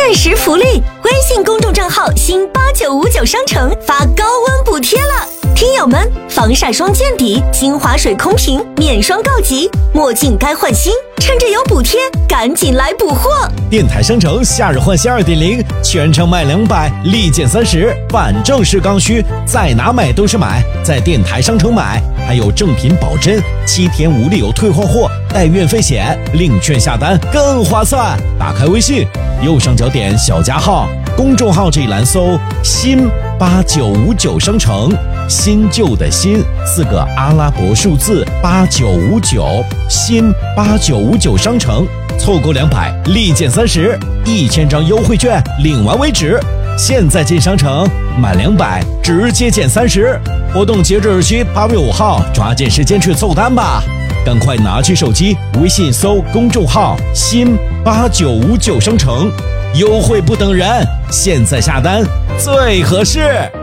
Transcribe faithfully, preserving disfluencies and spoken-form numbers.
限时福利，微信公众账号新八九五九商城发高温补贴了。听友们，防晒霜见底，精华水空瓶面霜告急，墨镜该换新，趁着有补贴，赶紧来补货！ 电台商城夏日换新 二点零， 全场买两百，立减三十，反正是刚需，在哪买都是买，在电台商城买，还有正品保真，七天无理由退换货，带运费险，领券下单更划算。打开微信，右上角点小加号，公众号这一栏搜新八九五九商城，新旧的新四个阿拉伯数字八九五九，新八九五九商城，凑够两百立减三十，一千张优惠券领完为止。现在进商城满两百直接减三十，活动截止日期八月五号，抓紧时间去凑单吧！赶快拿起手机，微信搜公众号新八九五九商城，优惠不等人，现在下单最合适。